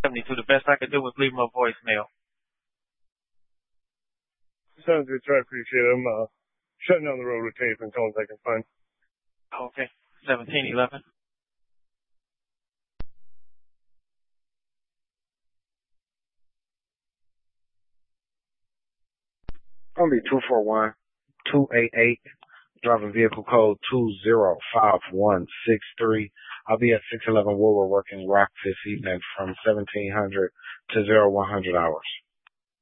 72. The best I could do was leave him a voicemail. Sounds good, sir. I appreciate it. I'm shutting down the road with tape and calling if I can find. Okay. 1711. Gonna be 241-288. Driving vehicle code 205163. I'll be at 611 Woodward working Rock this evening from 1700 to 0100 hours.